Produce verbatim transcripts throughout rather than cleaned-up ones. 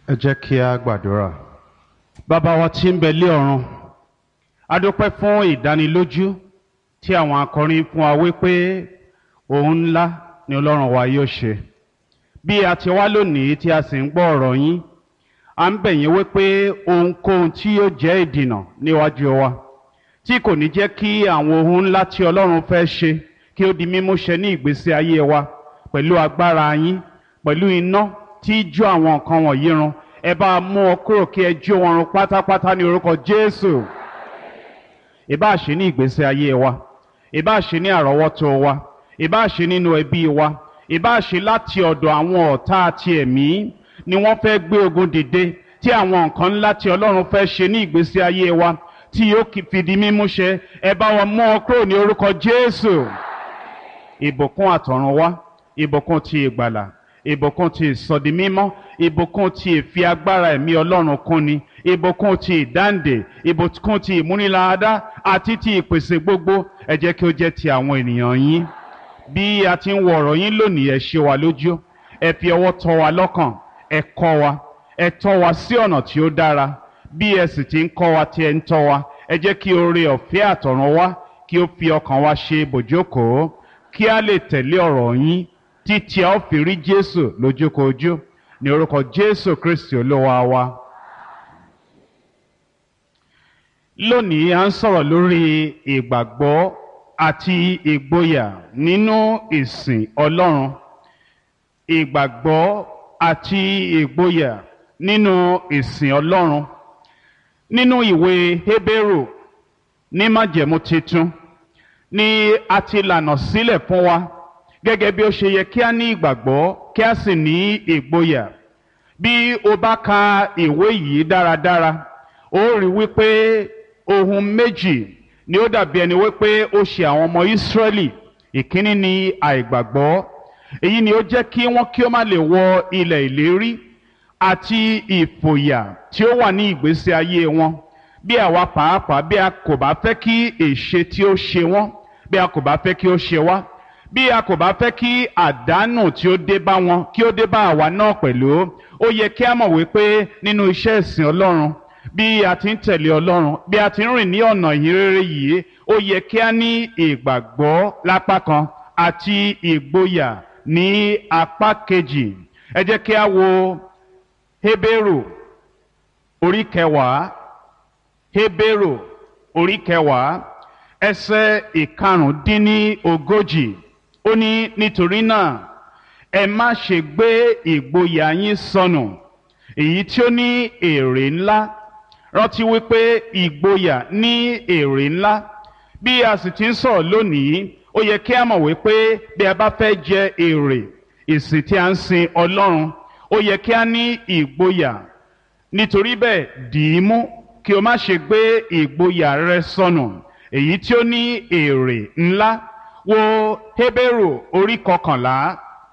Ẹ jẹ́ kí a gbàdúrà. Bàbá wa tí ń bẹ lé ọ̀run, a dúpẹ́ fún ìdánilójú tí àwọn akọrin fún wa wípé ohun ńlá ni Ọlọ́run wa yóò ṣe. Bí a ti wá lónìí tí a sì ń gbọ́ ọ̀rọ̀ yín, à ń bẹ̀ yín wípé ohunkóhun tí yóò jẹ́ ìdìnà níwájú wa, tí kò ní jẹ́ kí àwọn ohun ńlá tí Ọlọ́run fẹ́ ṣe kí ó di mímúṣẹ ní ìgbésí ayé wa pẹ̀lú agbára yín, pẹ̀lú iná tí jó àwọn nǹkan wọ̀nyí run, ẹ bá mú ọ kúrò kí ẹ jó wọn run pátápátá ní orúkọ Jésù. Ìbá ṣe ní ìgbésí ayé wa, ìbá ṣe ní àrọ́wọ́tó wa, ìbá ṣe nínú ẹbí wa, ìbá ṣe láti ọ̀dọ̀ àwọn ọ̀tá àti ẹ̀mí ni wọ́n fẹ́ gbé ogun dìde tí àwọn nǹkan ńlá tí Ọlọ́run fẹ́ ṣe ní ìgbésí ayé wa tí yóò fi di mímúṣẹ, ẹ bá wọn mú ọ kúrò ní orúkọ Jésù. Ìbùkún àtọ̀run wá, ìbùkún ti ìgbàlà, ìbùkún ti ìsọdimímọ́, ìbùkún ti ìfi agbára ẹ̀mí Ọlọ́run kúnni, ìbùkún ti ìdáǹdè, ìbùkún ti ìmúniláradá àti ti ìpèsè gbogbo, ẹ jẹ́ kí ó jẹ́ ti àwọn ènìyàn yín. Bí a ti ń wo ọ̀rọ̀ yín lónìí, ẹ ṣe wa lójú, ẹ fi ọwọ́ tọ́ wa lọ́kàn, ẹ kọ́ wa, ẹ tọ́ wa sí ọ̀nà tí ó dára. Bí ẹ sì ti ń kọ́ wa tí ẹ ń tọ́ wa, ẹ jẹ́ kí oore ọ̀fẹ́ àtọ̀run wá kí ó fi ọkàn wa ṣe ibùjókòó, kí a lè tẹ̀lé ọ̀rọ̀ yín títí a ó fi rí Jésù lójúkojú, ní orúkọ Jésù Kristi Olúwa wa. Lónìí a ń sọ̀rọ̀ lórí ìgbàgbọ́ àti ìgboyà nínú ìsìn Ọlọ́run. Ìgbàgbọ́ àti ìgboyà nínú ìsìn Ọlọ́run. Nínú ìwé Hébérù ní májẹ̀mú titun ni a ti lànà sílẹ̀ fún wa gẹ́gẹ́ bí ó ṣe yẹ kí a ní ìgbàgbọ́ kí a sì ní ìgboyà. Bí o bá ka ìwé yìí dáradára, ó rí wípé ohun méjì ni ó dàbí ẹni wípé ó ṣe àwọn ọmọ Ísírẹ́lì. Ìkíní ni àìgbàgbọ́. Èyí ni ó jẹ́ kí wọ́n kí ó má lè wọ ilẹ̀ ìlérí, àti ìfòyà tí ó wà ní ìgbésí ayé wọn. Bí àwa pàápàá bí a kò bá fẹ́ kí èṣe tí ó ṣe wọ́n, bí a kò bá fẹ́ kí ó ṣe wá, bí a kò bá fẹ́ kí àdánù tí ó dé bá wọn kí ó dé bá àwa náà pẹ̀lú, ó yẹ kí a mọ̀ wípé nínú iṣẹ́ ìsìn Ọlọ́run, bí a ti ń tẹ̀lé Ọlọ́run, bí a ti ń rìn ní ọ̀nà ìhìnrere yìí, ó yẹ kí a ní ìgbàgbọ́ lápá kan àti ìgboyà ní apá kejì. Ẹ jẹ́ kí a wo Hébérù orí kẹwàá, Hébérù orí kẹwàá ẹsẹ̀ ìkarùndínlógójì. Ó ní, nítorí náà ẹ má ṣe gbé ìgboyà yín sọnù, èyí tí ó ní èrè ńlá. Rántí wípé ìgboyà ní èrè ńlá. Bí a sì ti ń sọ̀rọ̀ lónìí, ó yẹ kí a mọ̀ wípé bí a bá fẹ́ jẹ èrè ìsìn tí a ń sin Ọlọ́run, ó yẹ kí a ní ìgboyà. Nítorí bẹ́ẹ̀, dì í mú kí o má ṣe gbé ìgboyà rẹ sọnù, èyí tí ó ní èrè ńlá. Wo Hébérù orí kọkànlá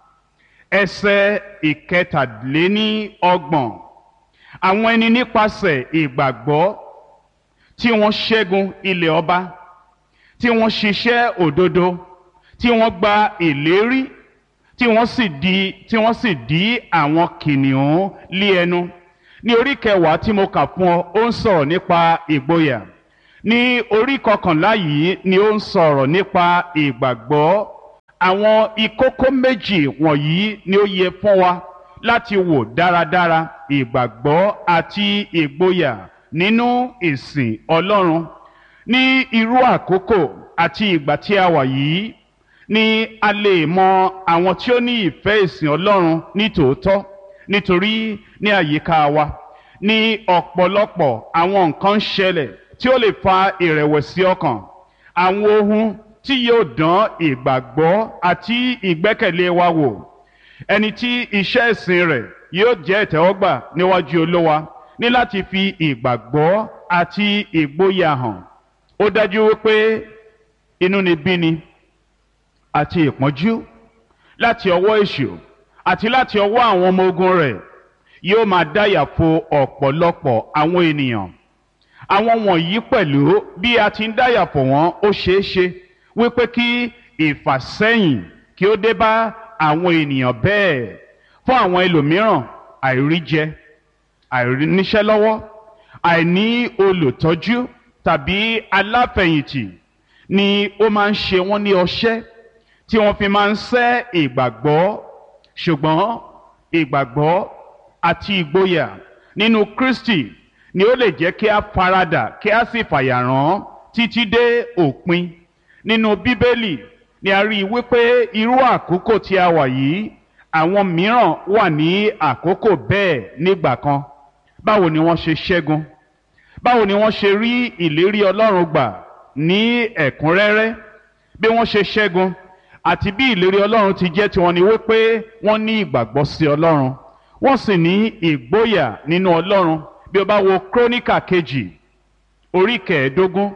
ẹsẹ̀ ìkẹtàléníọgbọ̀n. Àwọn ẹni nípasẹ̀ ìgbàgbọ́ tí wọ́n ṣẹ́gun ilẹ̀ ọba, tí wọ́n ṣiṣẹ́ òdodo, tí wọ́n gba ìlérí, tí wọ́n sì di tí wọ́n sì dí àwọn kìnìún lé ẹnu. Ní orí kẹwàá tí mo kà fún ọ, ó ń sọ̀rọ̀ nípa ìgboyà. Ní orí kọkànlá yìí ni ó ń sọ̀rọ̀ nípa ìgbàgbọ́. Àwọn ìkókó méjì wọ̀nyí ni ó yẹ fún wa láti wò dáradára: ìgbàgbọ́ àti ìgboyà nínú ìsìn Ọlọ́run. Ní irú àkókò àti ìgbà tí a wà yìí ni a lè mọ àwọn tí ó ní ìfẹ́ ìsìn Ọlọ́run ní tòótọ́, nítorí ní àyíká wa ní ọ̀pọ̀lọpọ̀ àwọn nǹkan ń ṣẹlẹ̀ tí ó lè fa ìrẹ̀wẹ̀sì ọkàn, àwọn ohun tí yóò dán ìgbàgbọ́ àti ìgbẹ́kẹ̀lé wa wò. Ẹni tí iṣẹ́ ìsìn rẹ̀ yóò jẹ́ ìtẹ́wọ́gbà níwájú Olúwa ní láti fi ìgbàgbọ́ àti ìgboyà hàn. Ó dájú wípé inúnibíni àti ìpọ́njú láti ọwọ́ èṣù àti láti ọwọ́ àwọn ọmọ ogun rẹ̀ yóò máa dáyàfo ọ̀pọ̀lọpọ̀ àwọn ènìyàn. Àwọn wọ̀nyí pẹ̀lú bí a ti ń dáyàfo wọn, ó ṣeé ṣe wípé kí ìfàsẹ́yìn kí ó dé bá àwọn ènìyàn bẹ́ẹ̀. Fún àwọn ẹlòmíràn, àìríjẹ, àìníṣẹ́ lọ́wọ́, àìní olùtọ́jú tàbí aláfẹ̀yìntì ni ó máa ń ṣe wọ́n ní ọṣẹ́ tí wọ́n fi máa ń sẹ́ ìgbàgbọ́. Ṣùgbọ́n ìgbàgbọ́ àti ìgboyà nínú Kristi ni ó lè jẹ́ kí a faradà kí a sì fàyàrán títí dé òpin. Nínú Bíbélì ni a rí i wípé irú àkókò tí a wà yìí, àwọn mìíràn wà ní àkókò bẹ́ẹ̀ nígbà kan. Báwo ni wọ́n ṣe ṣẹ́gun? Báwo ni wọ́n ṣe rí ìlérí Ọlọ́run gbà ní ẹ̀kúnrẹ́rẹ́? Bí wọ́n ṣe ṣẹ́gun àti bí ìlérí Ọlọ́run ti jẹ́ tiwọn ni wípé wọ́n ní ìgbàgbọ́ sí Ọlọ́run, wọ́n sì ní ìgboyà nínú Ọlọ́run. Bí o bá wo Króníkà kejì orí kẹẹ̀ẹ́dógún,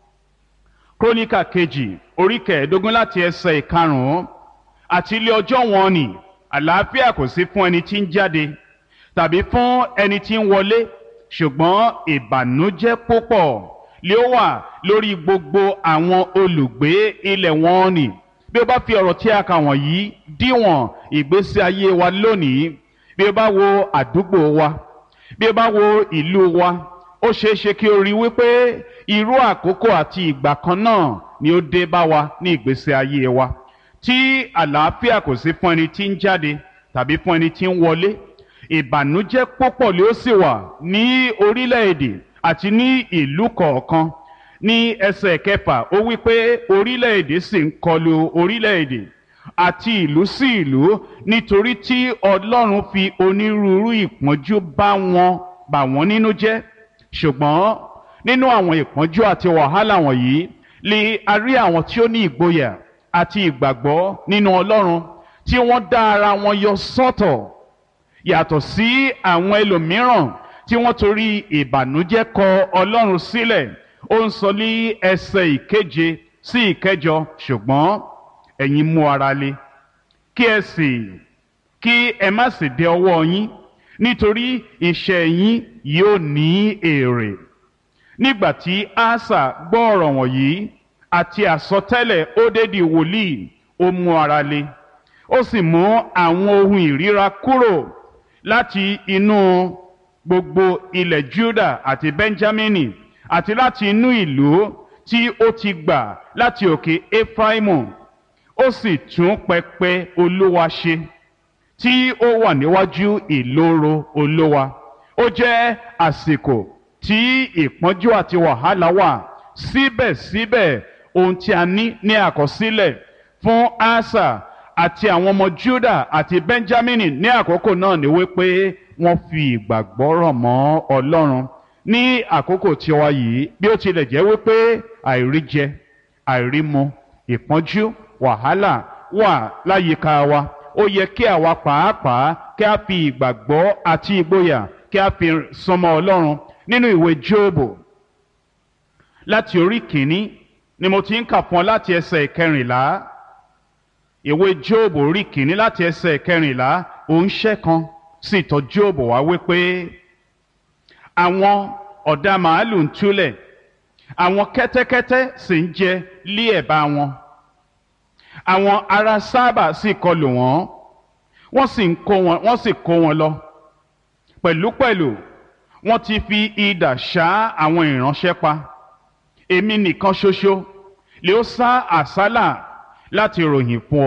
Króníkà kejì orí kẹẹ̀ẹ́dógún láti ẹsẹ̀ ìkarùn-ún: àti ilé ọjọ́ wọn ni àlàáfíà kò sí fún ẹni tí ń jáde tàbí fún ẹni tí ń wọlé, ṣùgbọ́n ìbànújẹ́ púpọ̀ lé ó wà lórí gbogbo àwọn olùgbé ilẹ̀ wọn ni. Bí o bá fi ọ̀rọ̀ tí a kà wọ̀nyí díwọ̀n ìgbésí ayé wa lónìí, bí o bá wo àdúgbò wa, bí o bá wo ìlú wa, ó ṣeé ṣe kí o rí wípé irú àkókò àti ìgbà kan náà ni ó dé bá wa ní ìgbésí ayé wa, tí àlàáfíà kò sí fún ẹni tí ń jáde tàbí fún ẹni tí ń wọlé. Ìbànújẹ́ púpọ̀ lé ó sì wà ní orílẹ̀-èdè àti ní ìlú kọ̀ọ̀kan. Ní ẹsẹ̀ kẹfà ó wí pé orílẹ̀-èdè sì ń kọlu orílẹ̀-èdè àti ìlú sí ìlú, nítorí tí Ọlọ́run fi onírúurú ìpọ́njú bá wọn bà wọ́n nínú jẹ́. Ṣùgbọ́n nínú àwọn ìpọ́njú àti wàhálà wọ̀nyí lè a rí àwọn tí ó ní ìgboyà àti ìgbàgbọ́ nínú Ọlọ́run, tí wọ́n dá ara wọn yọ sọ́tọ̀ yàtọ̀ sí àwọn ẹlòmíràn tí wọ́n torí ìbànújẹ́ kọ Ọlọ́run sílẹ̀. Ó ń sọ ní ẹsẹ̀ ìkeje sí ìkẹjọ: ṣùgbọ́n ẹ̀yin mú ara le, kí ẹ sì kí ẹ má sì dẹ ọwọ́ yín, nítorí iṣẹ́ yín yóò ní èrè. Nígbà tí Asa gbọ́ ọ̀rọ̀ wọ̀nyí àti àsọtẹ́lẹ̀ Ódédì wòlíì, ó mú ara le, ó sì mú àwọn ohun ìríra kúrò láti inú gbogbo ilẹ̀ Júdà àti Bẹ́ńjámínì, àti láti inú ìlú tí ó ti gbà láti òkè Éfráímù. Ó sì tún pẹpẹ Olúwa ṣe tí ó wà níwájú ìloro Olúwa. Ó jẹ́ àsìkò tí ìpọ́njú àti wàhálà wà, síbẹ̀síbẹ̀ ohun tí a ní ní àkọsílẹ̀ fún Asa àti àwọn ọmọ Júdà àti Bẹ́ńjámínì ní àkókò náà ni wípé wọ́n fi ìgbàgbọ́ rọ̀ mọ́ Ọlọ́run. Ní àkókò tiwa yìí, bí ó tilẹ̀ jẹ́ wípé àìríjẹ, àìrímu, ìpọ́njú, wàhálà wà láyìíká wa, ó yẹ kí àwa pàápàá kí a fi ìgbàgbọ́ àti ìgboyà kí a fi súnmọ́ Ọlọ́run. Nínú ìwé Jóòbù láti orí kìíní ni mo ti ń kà fún ọ láti ẹsẹ̀ ìkẹrìnlá. Ìwé Jóòbù orí kìíní láti ẹsẹ̀ ìkẹrìnlá: òǹṣẹ́ kan sì tọ̀ Jóòbù wá wípé àwọn ọ̀dà màálù ń túlẹ̀, àwọn kẹ́tẹ́kẹ́tẹ́ sì ń jẹ lé ẹ̀bá wọn. Àwọn ará Sábà sì kọlù wọ́n, wọ́n sì ń kó wọn wọ́n sì kó wọn lọ. Pẹ̀lúpẹ̀lú wọ́n ti fi idà ṣá àwọn ìránṣẹ́ pa. Èmi nìkan ṣoṣo lè ó sá àsálà láti ròyìn fún ọ.